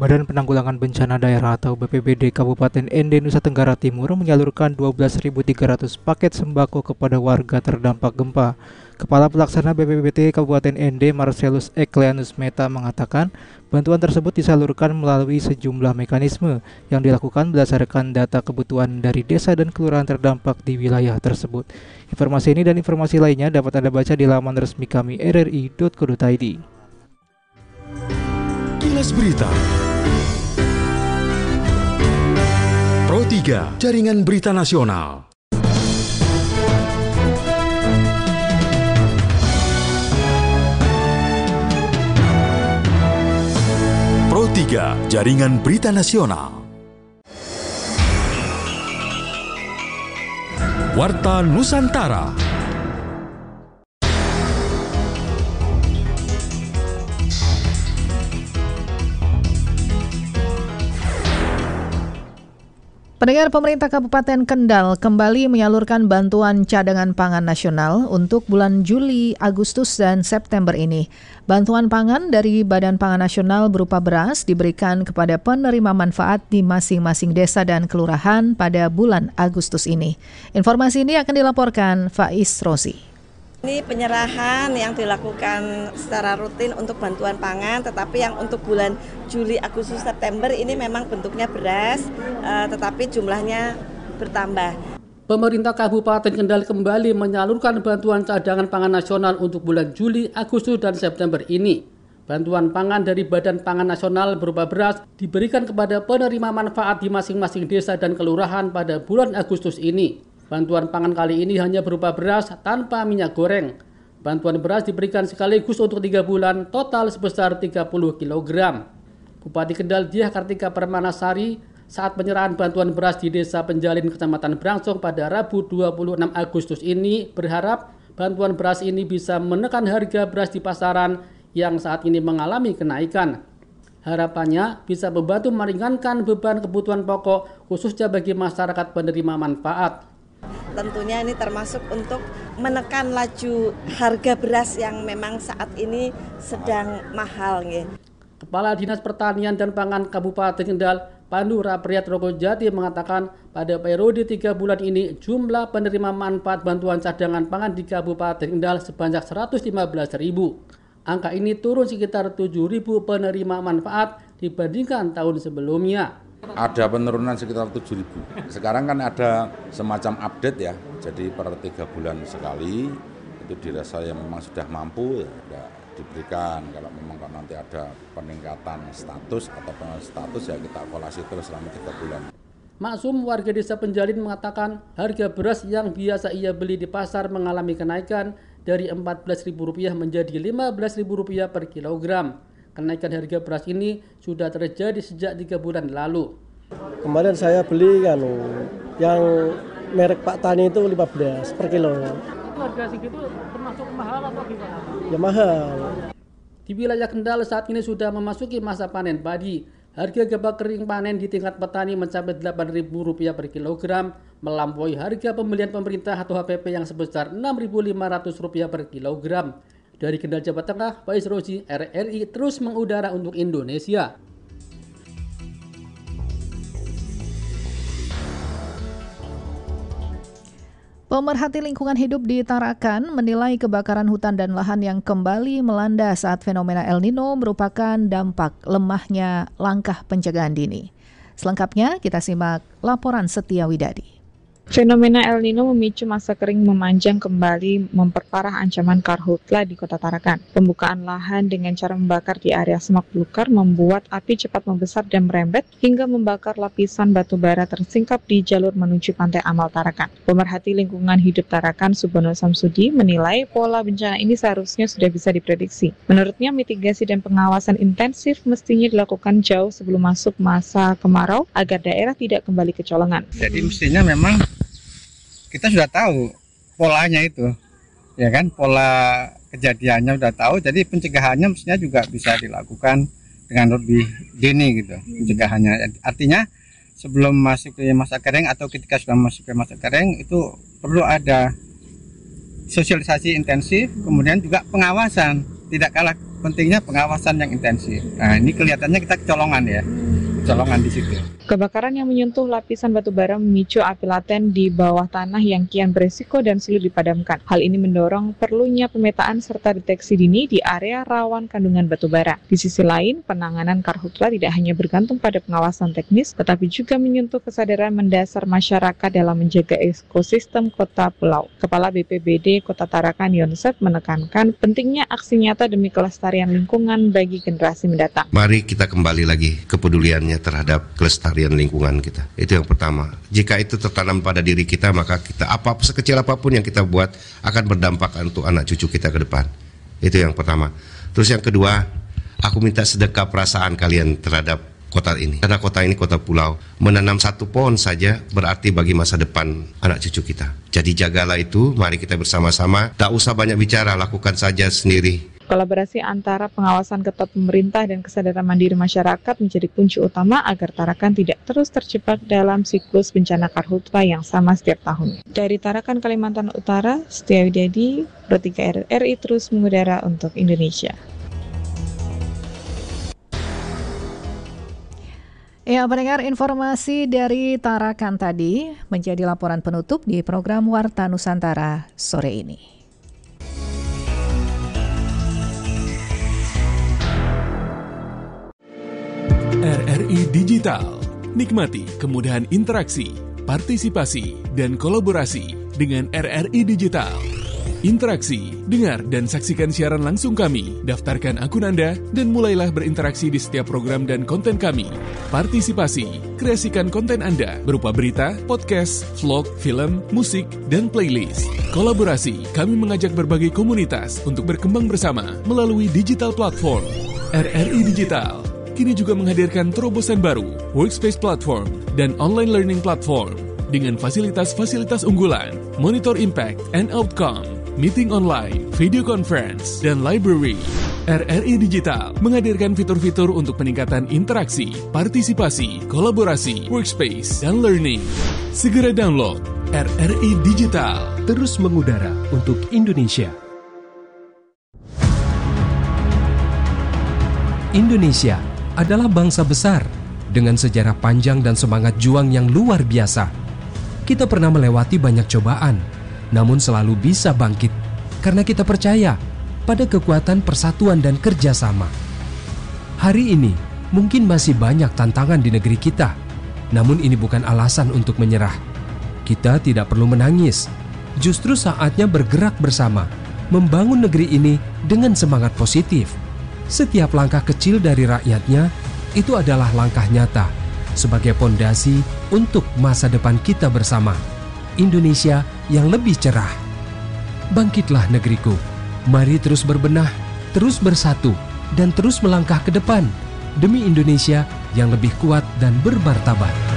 Badan Penanggulangan Bencana Daerah atau BPBD Kabupaten Ende Nusa Tenggara Timur menyalurkan 12.300 paket sembako kepada warga terdampak gempa. Kepala Pelaksana BPBD Kabupaten Ende, Marcelus Ekleanus Meta mengatakan, bantuan tersebut disalurkan melalui sejumlah mekanisme yang dilakukan berdasarkan data kebutuhan dari desa dan kelurahan terdampak di wilayah tersebut. Informasi ini dan informasi lainnya dapat Anda baca di laman resmi kami rri.co.id. Kilas Berita Pro 3 Jaringan Berita Nasional. Pro 3 Jaringan Berita Nasional. Warta Nusantara. Pendengar, pemerintah Kabupaten Kendal kembali menyalurkan bantuan cadangan pangan nasional untuk bulan Juli, Agustus, dan September ini. Bantuan pangan dari Badan Pangan Nasional berupa beras diberikan kepada penerima manfaat di masing-masing desa dan kelurahan pada bulan Agustus ini. Informasi ini akan dilaporkan Faiz Rosi. Ini penyerahan yang dilakukan secara rutin untuk bantuan pangan, tetapi yang untuk bulan Juli, Agustus, September ini memang bentuknya beras, tetapi jumlahnya bertambah. Pemerintah Kabupaten Kendal kembali menyalurkan bantuan cadangan pangan nasional untuk bulan Juli, Agustus, dan September ini. Bantuan pangan dari Badan Pangan Nasional berupa beras diberikan kepada penerima manfaat di masing-masing desa dan kelurahan pada bulan Agustus ini. Bantuan pangan kali ini hanya berupa beras tanpa minyak goreng. Bantuan beras diberikan sekaligus untuk 3 bulan, total sebesar 30 kg. Bupati Kendal Diah Kartika Permanasari saat penyerahan bantuan beras di Desa Penjalin, Kecamatan Brangsong pada Rabu 26 Agustus ini berharap bantuan beras ini bisa menekan harga beras di pasaran yang saat ini mengalami kenaikan. Harapannya bisa membantu meringankan beban kebutuhan pokok khususnya bagi masyarakat penerima manfaat. Tentunya ini termasuk untuk menekan laju harga beras yang memang saat ini sedang mahal. Kepala Dinas Pertanian dan Pangan Kabupaten Kendal, Pandu Rapriat Rokojati mengatakan pada periode 3 bulan ini jumlah penerima manfaat bantuan cadangan pangan di Kabupaten Kendal sebanyak 115.000. Angka ini turun sekitar 7.000 penerima manfaat dibandingkan tahun sebelumnya. Ada penurunan sekitar 7.000. Sekarang kan ada semacam update ya, jadi per 3 bulan sekali itu dirasa yang memang sudah mampu ya diberikan. Kalau memang nanti ada peningkatan status atau peningkatan status ya kita evaluasi terus selama 3 bulan. Maksum warga Desa Penjalin mengatakan harga beras yang biasa ia beli di pasar mengalami kenaikan dari Rp14.000 menjadi Rp15.000 per kilogram. Kenaikan harga beras ini sudah terjadi sejak 3 bulan lalu. Kemarin saya beli yang merek Pak Tani itu 15 per kilo. Harga segitu termasuk mahal atau gimana? Ya mahal. Di wilayah Kendal saat ini sudah memasuki masa panen padi. Harga gabah kering panen di tingkat petani mencapai Rp8.000 per kilogram, melampaui harga pembelian pemerintah atau HPP yang sebesar Rp6.500 per kilogram. Dari Kendal, Jawa Tengah, Faiz Rosi, RRI terus mengudara untuk Indonesia. Pemerhati lingkungan hidup di Tarakan menilai kebakaran hutan dan lahan yang kembali melanda saat fenomena El Nino merupakan dampak lemahnya langkah pencegahan dini. Selengkapnya kita simak laporan Setia Widadi. Fenomena El Nino memicu masa kering memanjang kembali memperparah ancaman karhutla di Kota Tarakan. Pembukaan lahan dengan cara membakar di area semak belukar membuat api cepat membesar dan merembet hingga membakar lapisan batu bara tersingkap di jalur menuju Pantai Amal Tarakan. Pemerhati lingkungan hidup Tarakan, Subono Samsudi, menilai pola bencana ini seharusnya sudah bisa diprediksi. Menurutnya, mitigasi dan pengawasan intensif mestinya dilakukan jauh sebelum masuk masa kemarau agar daerah tidak kembali kecolongan. Jadi mestinya memang kita sudah tahu polanya itu, ya kan, pola kejadiannya sudah tahu, jadi pencegahannya mestinya juga bisa dilakukan dengan lebih dini gitu, pencegahannya. Artinya sebelum masuk ke masa kering atau ketika sudah masuk ke masa kering itu perlu ada sosialisasi intensif, kemudian juga pengawasan, tidak kalah pentingnya pengawasan yang intensif. Nah, ini kelihatannya kita kecolongan di situ. Kebakaran yang menyentuh lapisan batu bara memicu api laten di bawah tanah yang kian beresiko dan sulit dipadamkan. Hal ini mendorong perlunya pemetaan serta deteksi dini di area rawan kandungan batu bara. Di sisi lain, penanganan karhutla tidak hanya bergantung pada pengawasan teknis, tetapi juga menyentuh kesadaran mendasar masyarakat dalam menjaga ekosistem kota pulau. Kepala BPBD Kota Tarakan Yonsep menekankan pentingnya aksi nyata demi kelestarian lingkungan bagi generasi mendatang. Mari kita kembali lagi kepeduliannya terhadap kelestarian lingkungan kita. Itu yang pertama. Jika itu tertanam pada diri kita, maka kita sekecil apapun yang kita buat akan berdampak untuk anak cucu kita ke depan. Itu yang pertama. Terus yang kedua, aku minta sedekah perasaan kalian terhadap kota ini. Karena kota ini kota pulau. Menanam satu pohon saja berarti bagi masa depan anak cucu kita. Jadi jagalah itu, mari kita bersama-sama. Tak usah banyak bicara, lakukan saja sendiri. Kolaborasi antara pengawasan ketat pemerintah dan kesadaran mandiri masyarakat menjadi kunci utama agar Tarakan tidak terus terjebak dalam siklus bencana karhutla yang sama setiap tahun. Dari Tarakan, Kalimantan Utara, Setia Widyadi, Pro 3 RRI terus mengudara untuk Indonesia. Ya, pendengar, informasi dari Tarakan tadi menjadi laporan penutup di program Warta Nusantara sore ini. RRI Digital. Nikmati kemudahan interaksi, partisipasi, dan kolaborasi dengan RRI Digital. Interaksi, dengar dan saksikan siaran langsung kami, daftarkan akun Anda, dan mulailah berinteraksi di setiap program dan konten kami. Partisipasi, kreasikan konten Anda berupa berita, podcast, vlog, film, musik, dan playlist. Kolaborasi, kami mengajak berbagai komunitas untuk berkembang bersama melalui digital platform. RRI Digital kini juga menghadirkan terobosan baru, workspace platform, dan online learning platform dengan fasilitas-fasilitas unggulan, monitor impact and outcome, meeting online, video conference, dan library. RRI Digital menghadirkan fitur-fitur untuk peningkatan interaksi, partisipasi, kolaborasi, workspace, dan learning. Segera download RRI Digital. Terus mengudara untuk Indonesia. Indonesia adalah bangsa besar dengan sejarah panjang dan semangat juang yang luar biasa. Kita pernah melewati banyak cobaan, namun selalu bisa bangkit karena kita percaya pada kekuatan persatuan dan kerjasama. Hari ini mungkin masih banyak tantangan di negeri kita, namun ini bukan alasan untuk menyerah. Kita tidak perlu menangis, justru saatnya bergerak bersama, membangun negeri ini dengan semangat positif. Setiap langkah kecil dari rakyatnya itu adalah langkah nyata sebagai pondasi untuk masa depan kita bersama. Indonesia yang lebih cerah. Bangkitlah negeriku. Mari terus berbenah, terus bersatu, dan terus melangkah ke depan demi Indonesia yang lebih kuat dan bermartabat.